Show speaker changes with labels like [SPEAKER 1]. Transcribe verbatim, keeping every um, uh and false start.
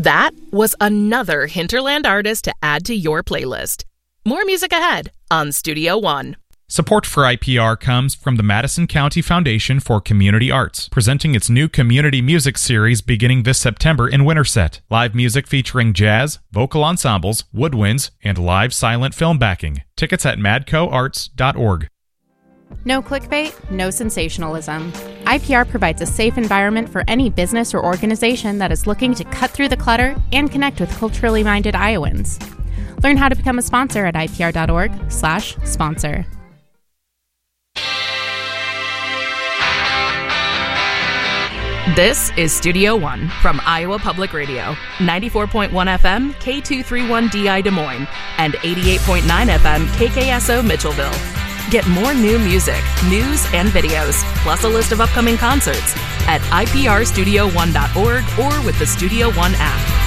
[SPEAKER 1] That was another Hinterland artist to add to your playlist. More music ahead on Studio One.
[SPEAKER 2] Support for I P R comes from the Madison County Foundation for Community Arts, presenting its new community music series beginning this September in Winterset. Live music featuring jazz, vocal ensembles, woodwinds, and live silent film backing. Tickets at madco arts dot org.
[SPEAKER 3] No clickbait, no sensationalism. I P R provides a safe environment for any business or organization that is looking to cut through the clutter and connect with culturally minded Iowans. Learn how to become a sponsor at I P R dot org slash sponsor.
[SPEAKER 1] This is Studio One from Iowa Public Radio, ninety-four point one F M, K two thirty-one D I Des Moines, and eighty-eight point nine F M, K K S O Mitchellville. Get more new music, news, and videos, plus a list of upcoming concerts at I P R studio one dot org or with the Studio One app.